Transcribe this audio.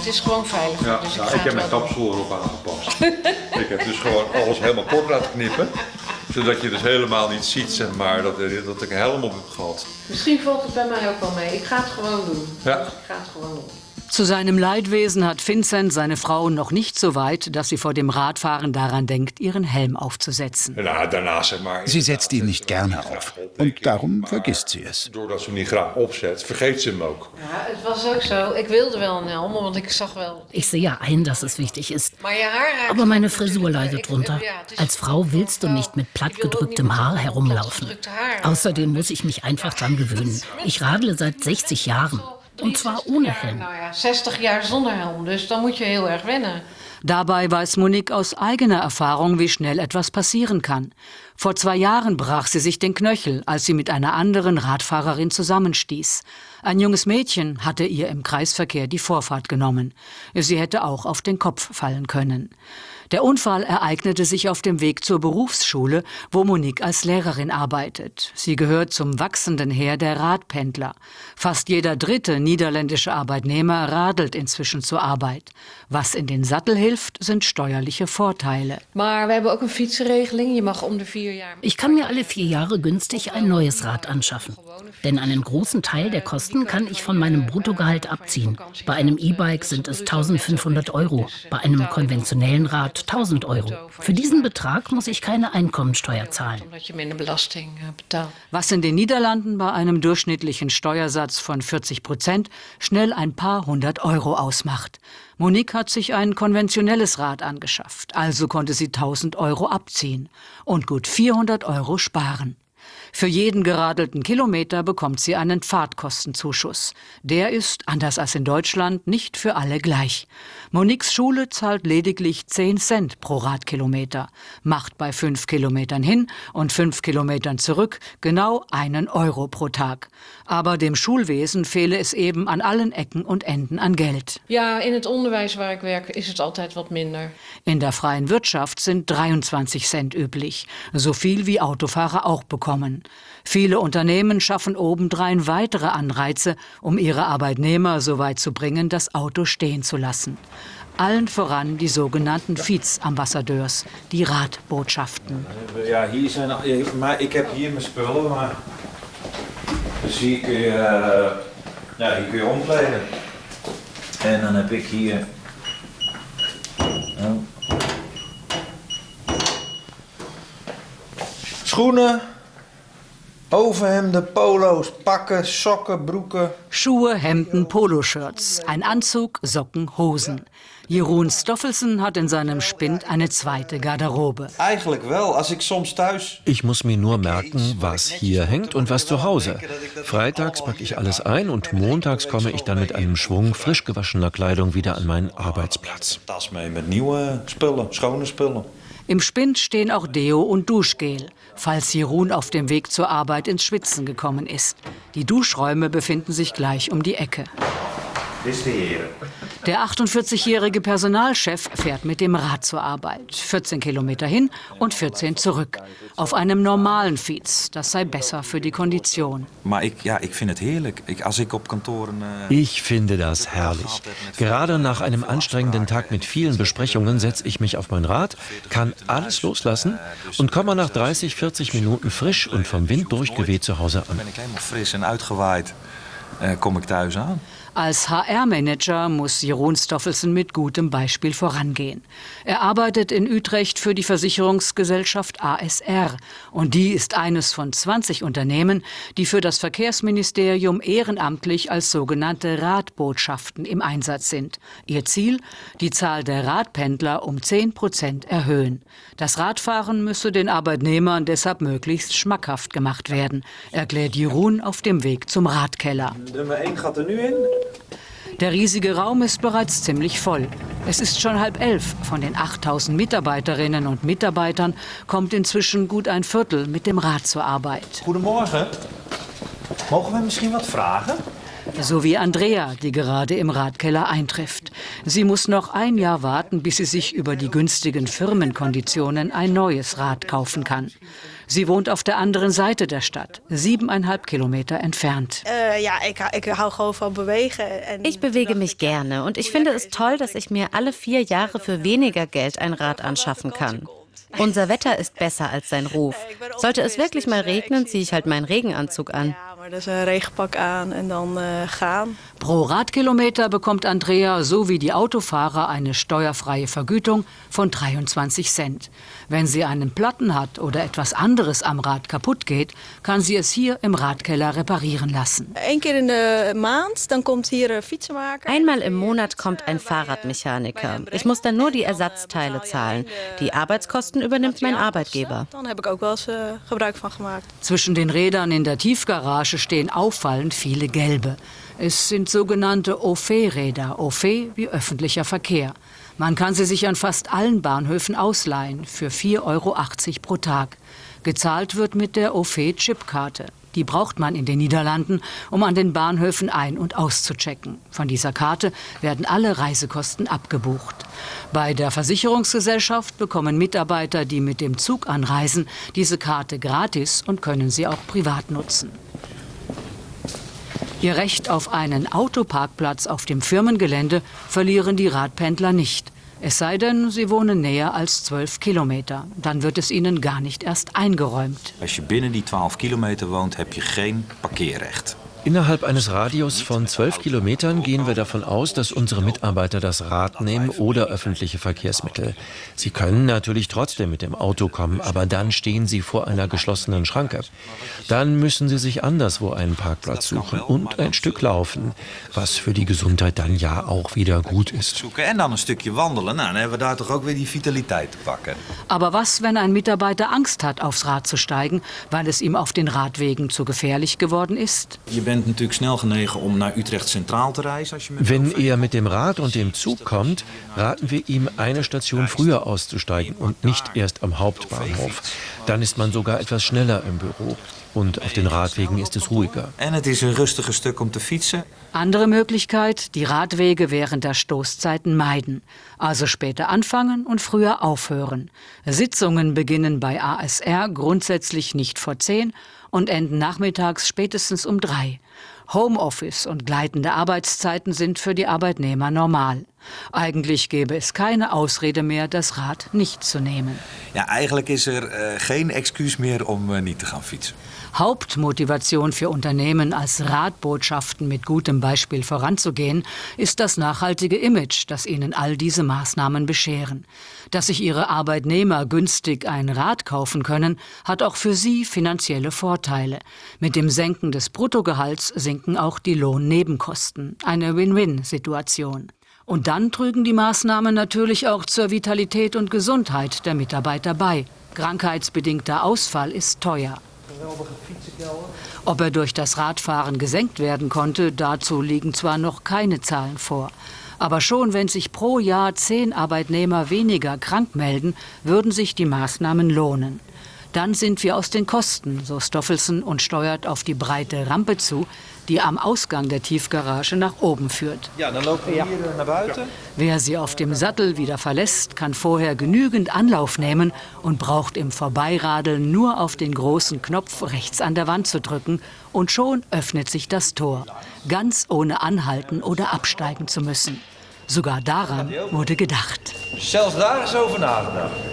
Het is gewoon veiliger. Ja, Dus ik heb mijn kapsel erop aangepast. Ik heb dus gewoon alles helemaal kort laten knippen. Zodat je dus helemaal niet ziet, zeg maar, dat ik een helm op heb gehad. Misschien valt het bij mij ook wel mee. Ik ga het gewoon doen. Ja. Ik ga het gewoon doen. Zu seinem Leidwesen hat Vincent seine Frau noch nicht so weit, dass sie vor dem Radfahren daran denkt, ihren Helm aufzusetzen. Nou, daarna, zeg maar, Sie setzt ihn nicht gerne auf und darum vergisst sie es. Doordat ze hem niet graag opzet, vergeet ze hem ook. Ja, het was ook zo. Ik wilde wel een helm, want ik zag wel... Ich sehe ein, dass es wichtig ist. Maar je haar raakt... Aber meine Frisur leidet drunter. Ja, het is- Als Frau willst du nicht mit plattgedrücktem Haar herumlaufen. Außerdem muss ich mich einfach dran gewöhnen. Ich radle seit 60 Jahren. Und zwar ohne Helm. Nou ja, 60 jaar zonder helm, dus dan moet je heel erg wennen. Dabei weiß Monique aus eigener Erfahrung, wie schnell etwas passieren kann. Vor 2 Jahren brach sie sich den Knöchel, als sie mit einer anderen Radfahrerin zusammenstieß. Ein junges Mädchen hatte ihr im Kreisverkehr die Vorfahrt genommen. Sie hätte auch auf den Kopf fallen können. Der Unfall ereignete sich auf dem Weg zur Berufsschule, wo Monique als Lehrerin arbeitet. Sie gehört zum wachsenden Heer der Radpendler. Fast jeder dritte niederländische Arbeitnehmer radelt inzwischen zur Arbeit. Was in den Sattel hilft, sind steuerliche Vorteile. Maar we hebben ook een fietsenregeling. Je mag om de 4 jaar... Ich kann mir alle 4 Jahre günstig ein neues Rad anschaffen. Denn einen großen Teil der Kosten kann ich von meinem Bruttogehalt abziehen. Bei einem E-Bike sind es 1.500 €, bei einem konventionellen Rad 1.000 €. Für diesen Betrag muss ich keine Einkommensteuer zahlen. Omdat je minder belasting betaalt. Was in den Niederlanden bei einem durchschnittlichen Steuersatz von 40% schnell ein paar 100 € ausmacht. Monique hat sich ein konventionelles Rad angeschafft, also konnte sie 1.000 € abziehen und gut 400 € sparen. Für jeden geradelten Kilometer bekommt sie einen Fahrtkostenzuschuss. Der ist, anders als in Deutschland, nicht für alle gleich. Moniques Schule zahlt lediglich 10 Cent pro Radkilometer, macht bei 5 Kilometern hin und 5 Kilometern zurück genau 1 € pro Tag. Aber dem Schulwesen fehle es eben an allen Ecken und Enden an Geld. Ja, in het onderwijs waar ik werk is het altijd wat minder. In der freien Wirtschaft sind 23 Cent üblich, so viel wie Autofahrer auch bekommen. Viele Unternehmen schaffen obendrein weitere Anreize, um ihre Arbeitnehmer so weit zu bringen, das Auto stehen zu lassen. Allen voran die sogenannten Fietsambassadeurs, die Radbotschaften. Ja, hier zijn, maar ik heb hier mijn spullen, maar dus hier kun je, ja, hier kun je omkleden. En dan heb ik hier, schoenen, overhemden, polo's, pakken, sokken, broeken. Schuhe, Hemden, Poloshirts, ein Anzug, Socken, Hosen. Jeroen Stoffelsen hat in seinem Spind eine zweite Garderobe. Eigenlijk wel, als ik soms thuis... Ich muss mir nur merken, was hier hängt und was zu Hause. Freitags packe ich alles ein und montags komme ich dann mit einem Schwung frisch gewaschener Kleidung wieder an meinen Arbeitsplatz. Tas mee met nieuwe spullen, schone spullen. Im Spind stehen auch Deo und Duschgel, falls Jeroen auf dem Weg zur Arbeit ins Schwitzen gekommen ist. Die Duschräume befinden sich gleich um die Ecke. Der 48-jährige Personalchef fährt mit dem Rad zur Arbeit. 14 Kilometer hin und 14 zurück. Auf einem normalen Fiets. Das sei besser für die Kondition. Maar ik vind het heerlijk. Als ik op kantoren... Ich finde das herrlich. Gerade nach einem anstrengenden Tag mit vielen Besprechungen setze ich mich auf mein Rad, kann alles loslassen und komme nach 30, 40 Minuten frisch und vom Wind durchgeweht zu Hause an. Ben ik helemaal fris en uitgewaaid, kom ik thuis aan. Als HR-Manager muss Jeroen Stoffelsen mit gutem Beispiel vorangehen. Er arbeitet in Utrecht für die Versicherungsgesellschaft ASR. Und die ist eines von 20 Unternehmen, die für das Verkehrsministerium ehrenamtlich als sogenannte Radbotschaften im Einsatz sind. Ihr Ziel? Die Zahl der Radpendler um 10% erhöhen. Das Radfahren müsse den Arbeitnehmern deshalb möglichst schmackhaft gemacht werden, erklärt Jeroen auf dem Weg zum Radkeller. Nummer 1 gaat nu in. Der riesige Raum ist bereits ziemlich voll. Es ist schon 10:30. Von den 8.000 Mitarbeiterinnen und Mitarbeitern kommt inzwischen gut ein Viertel mit dem Rad zur Arbeit. Goedemorgen. Mogen wir misschien wat vragen? So wie Andrea, die gerade im Radkeller eintrifft. Sie muss noch 1 Jahr warten, bis sie sich über die günstigen Firmenkonditionen ein neues Rad kaufen kann. Sie wohnt auf der anderen Seite der Stadt, 7,5 Kilometer entfernt. Ich bewege mich gerne und ich finde es toll, dass ich mir alle 4 Jahre für weniger Geld ein Rad anschaffen kann. Unser Wetter ist besser als sein Ruf. Sollte es wirklich mal regnen, ziehe ich halt meinen Regenanzug an. Pro Radkilometer bekommt Andrea so wie die Autofahrer eine steuerfreie Vergütung von 23 Cent. Wenn sie einen Platten hat oder etwas anderes am Rad kaputt geht, kann sie es hier im Radkeller reparieren lassen. Einmal im Monat kommt ein Fahrradmechaniker. Ich muss dann nur die Ersatzteile zahlen. Die Arbeitskosten übernimmt mein Arbeitgeber. Zwischen den Rädern in der Tiefgarage stehen auffallend viele gelbe. Es sind sogenannte Au fait-Räder, Au fait wie öffentlicher Verkehr. Man kann sie sich an fast allen Bahnhöfen ausleihen, für 4,80 Euro pro Tag. Gezahlt wird mit der Au fait-Chipkarte. Die braucht man in den Niederlanden, um an den Bahnhöfen ein- und auszuchecken. Von dieser Karte werden alle Reisekosten abgebucht. Bei der Versicherungsgesellschaft bekommen Mitarbeiter, die mit dem Zug anreisen, diese Karte gratis und können sie auch privat nutzen. Ihr Recht auf einen Autoparkplatz auf dem Firmengelände verlieren die Radpendler nicht. Es sei denn, sie wohnen näher als 12 Kilometer. Dann wird es ihnen gar nicht erst eingeräumt. Als je binnen die 12 Kilometer woont, heb je geen parkeerrecht. Innerhalb eines Radius von 12 Kilometern gehen wir davon aus, dass unsere Mitarbeiter das Rad nehmen oder öffentliche Verkehrsmittel. Sie können natürlich trotzdem mit dem Auto kommen, aber dann stehen sie vor einer geschlossenen Schranke. Dann müssen sie sich anderswo einen Parkplatz suchen und ein Stück laufen, was für die Gesundheit dann ja auch wieder gut ist. En dan een stukje wandelen, nou, dan hebben we daar toch ook weer die vitaliteit te pakken. Aber was, wenn ein Mitarbeiter Angst hat, aufs Rad zu steigen, weil es ihm auf den Radwegen zu gefährlich geworden ist? Natuurlijk snel genegen om naar Utrecht Centraal te reizen. Wenn er mit dem Rad und dem Zug kommt, raten wir ihm, eine Station früher auszusteigen und nicht erst am Hauptbahnhof. Dann ist man sogar etwas schneller im Büro. Und auf den Radwegen ist es ruhiger. En het is een rustiger stuk om te fietsen. Andere Möglichkeit, die Radwege während der Stoßzeiten meiden. Also später anfangen und früher aufhören. Sitzungen beginnen bei ASR grundsätzlich nicht vor 10 und enden nachmittags spätestens um 3. Homeoffice und gleitende Arbeitszeiten sind für die Arbeitnehmer normal. Eigentlich gäbe es keine Ausrede mehr, das Rad nicht zu nehmen. Ja, eigenlijk is geen excuus meer om niet te gaan fietsen. Hauptmotivation für Unternehmen, als Radbotschaften mit gutem Beispiel voranzugehen, ist das nachhaltige Image, das ihnen all diese Maßnahmen bescheren. Dass sich ihre Arbeitnehmer günstig ein Rad kaufen können, hat auch für sie finanzielle Vorteile. Mit dem Senken des Bruttogehalts sinken auch die Lohnnebenkosten. Eine Win-Win-Situation. Und dann trügen die Maßnahmen natürlich auch zur Vitalität und Gesundheit der Mitarbeiter bei. Krankheitsbedingter Ausfall ist teuer. Ob er durch das Radfahren gesenkt werden konnte, dazu liegen zwar noch keine Zahlen vor. Aber schon wenn sich pro Jahr 10 Arbeitnehmer weniger krank melden, würden sich die Maßnahmen lohnen. Dann sind wir aus den Kosten, so Stoffelsen und steuert auf die breite Rampe zu, die am Ausgang der Tiefgarage nach oben führt. Ja, dan lopen we hier naar buiten. Wer sie auf dem Sattel wieder verlässt, kann vorher genügend Anlauf nehmen und braucht im Vorbeiradeln nur auf den großen Knopf rechts an der Wand zu drücken und schon öffnet sich das Tor, ganz ohne anhalten oder absteigen zu müssen. Sogar daran wurde gedacht. Zelfs daar is over nagedacht.